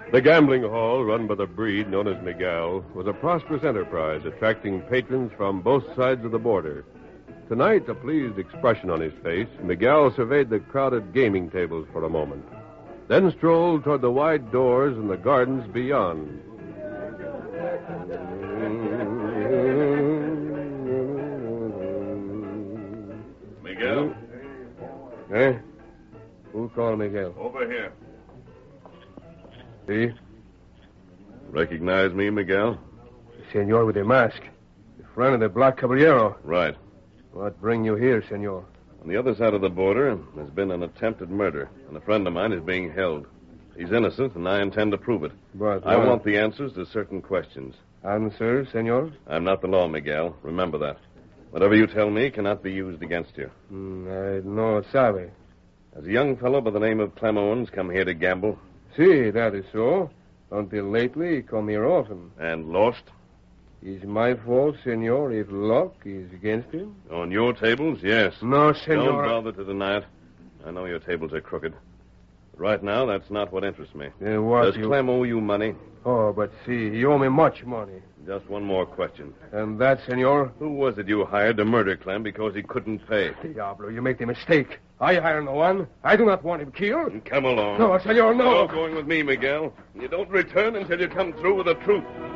The gambling hall, run by the breed known as Miguel, was a prosperous enterprise, attracting patrons from both sides of the border. Tonight, a pleased expression on his face, Miguel surveyed the crowded gaming tables for a moment, then strolled toward the wide doors and the gardens beyond. Miguel? Eh? Who called Miguel? Over here. See? Recognize me, Miguel? The senor with the mask. The friend of the Black Caballero. Right. What bring you here, senor? On the other side of the border, there's been an attempted murder, and a friend of mine is being held. He's innocent, and I intend to prove it. But I want the answers to certain questions. Answers, senor? I'm not the law, Miguel. Remember that. Whatever you tell me cannot be used against you. I no sabe. Has a young fellow by the name of Clem Owens come here to gamble? See, that is so. Until lately, he come here often. And lost? Is my fault, senor, if luck is against him? On your tables, yes. No, senor. Don't bother to deny it. I know your tables are crooked. But right now, that's not what interests me. What Does Clem owe you money? Oh, but see, he owe me much money. Just one more question. And that, senor? Who was it you hired to murder Clem because he couldn't pay? Diablo, you make the mistake. I hire no one. I do not want him killed. Come along. No, senor, no. You're going with me, Miguel. You don't return until you come through with the truth.